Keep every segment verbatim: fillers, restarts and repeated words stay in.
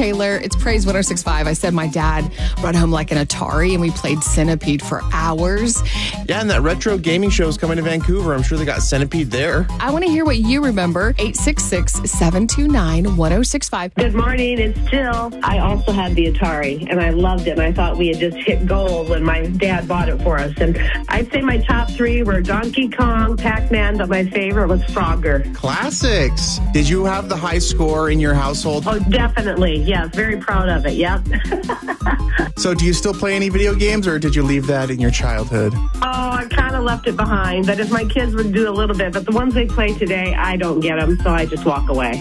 Taylor. It's Praise one oh six point five. I said my dad brought home like an Atari and we played Centipede for hours. Yeah, and that retro gaming show is coming to Vancouver. I'm sure they got Centipede there. I want to hear what you remember. eight six six, seven two nine, one oh six five. Good morning, it's Jill. I also had the Atari, and I loved it. And I thought we had just hit gold when my dad bought it for us. And I'd say my top three were Donkey Kong, Pac-Man, but my favorite was Frogger. Classics. Did you have the high score in your household? Oh, definitely. Yes, very proud of it. Yep. So do you still play any video games, or did you leave that in your childhood? Oh, I kind of left it behind. But if my kids would do a little bit, but the ones they play today, I don't get them, so I just walk away.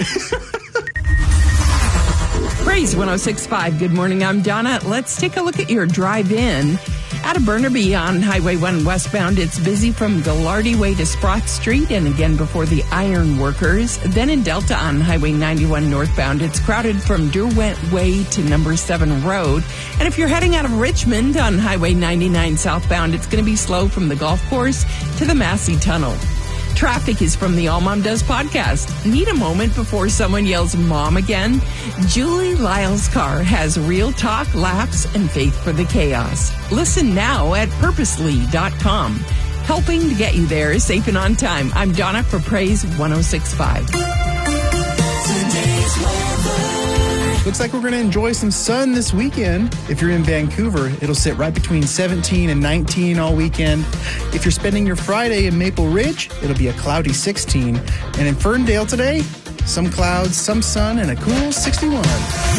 Praise one oh six point five. Good morning, I'm Donna. Let's take a look at your drive-in. Out of Burnaby on Highway one westbound, it's busy from Gallardy Way to Sprott Street and again before the Iron Workers. Then in Delta on Highway ninety-one northbound, it's crowded from Derwent Way to Number seven Road. And if you're heading out of Richmond on Highway ninety-nine southbound, it's going to be slow from the golf course to the Massey Tunnel. Traffic is from the All Mom Does podcast. Need a moment before someone yells mom again? Julie Lyle's car has real talk, laughs, and faith for the chaos. Listen now at purposely dot com. Helping to get you there safe and on time. I'm Donna for Praise one oh six point five. Looks like we're going to enjoy some sun this weekend. If you're in Vancouver, it'll sit right between seventeen and nineteen all weekend. If you're spending your Friday in Maple Ridge, it'll be a cloudy sixteen. And in Ferndale today, some clouds, some sun, and a cool sixty-one.